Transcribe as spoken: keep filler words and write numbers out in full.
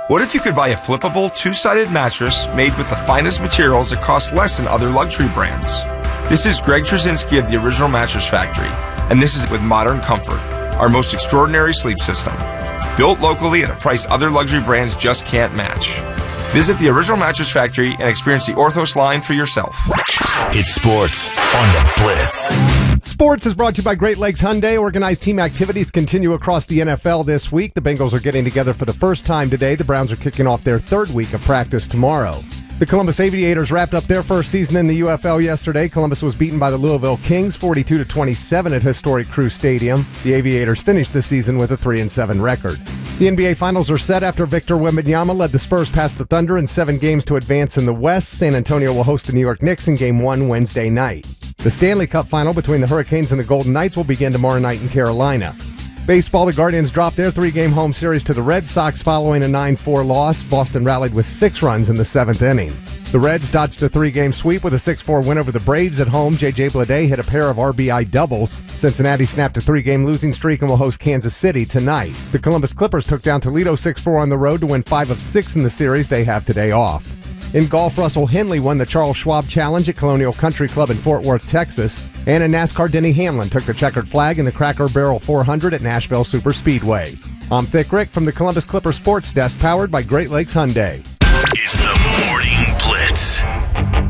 What if you could buy a flippable, two-sided mattress made with the finest materials that cost less than other luxury brands? This is Greg Trzynski of the Original Mattress Factory, and this is with Modern Comfort, our most extraordinary sleep system. Built locally at a price other luxury brands just can't match. Visit the Original Mattress Factory and experience the Orthos line for yourself. It's sports on the Blitz. Sports is brought to you by Great Lakes Hyundai. Organized team activities continue across the N F L this week. The Bengals are getting together for the first time today. The Browns are kicking off their third week of practice tomorrow. The Columbus Aviators wrapped up their first season in the U F L yesterday. Columbus was beaten by the Louisville Kings forty-two to twenty-seven at historic Crew Stadium. The Aviators finished the season with a three and seven record. The N B A Finals are set after Victor Wembanyama led the Spurs past the Thunder in seven games to advance in the West. San Antonio will host the New York Knicks in Game one Wednesday night. The Stanley Cup final between the Hurricanes and the Golden Knights will begin tomorrow night in Carolina. Baseball, the Guardians dropped their three-game home series to the Red Sox following a nine four loss. Boston rallied with six runs in the seventh inning. The Reds dodged a three-game sweep with a six four win over the Braves at home. J J Bleday hit a pair of R B I doubles. Cincinnati snapped a three-game losing streak and will host Kansas City tonight. The Columbus Clippers took down Toledo six four on the road to win five of six in the series. They have today off. In golf, Russell Henley won the Charles Schwab Challenge at Colonial Country Club in Fort Worth, Texas. And in NASCAR, Denny Hamlin took the checkered flag in the Cracker Barrel four hundred at Nashville Superspeedway. I'm Thick Rick from the Columbus Clipper Sports Desk, powered by Great Lakes Hyundai.